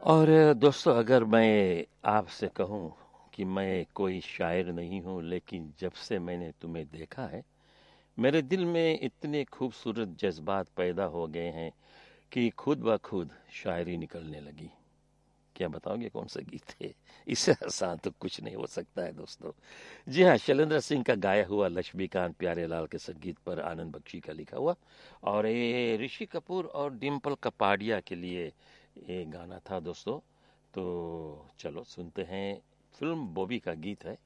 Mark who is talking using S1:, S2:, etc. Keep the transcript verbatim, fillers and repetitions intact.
S1: और दोस्तों, अगर मैं आपसे कहूं कि मैं कोई शायर नहीं हूं, लेकिन जब से मैंने तुम्हें देखा है, मेरे दिल में इतने खूबसूरत जज्बात पैदा हो गए हैं कि खुद ब खुद शायरी निकलने लगी। क्या बताओगे कौन सा गीत है? इससे आसान तो कुछ नहीं हो सकता है दोस्तों। जी हाँ, शैलेंद्र सिंह का गाया हुआ, लक्ष्मीकांत प्यारेलाल के संगीत पर आनंद बख्शी का लिखा हुआ, और ये ऋषि कपूर और डिम्पल कपाड़िया के लिए ये गाना था दोस्तों। तो चलो सुनते हैं। फिल्म बॉबी का गीत है।